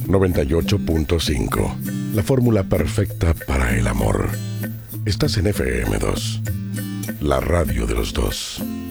98.5. La fórmula perfecta para el amor. Estás en FM2, la radio de los dos.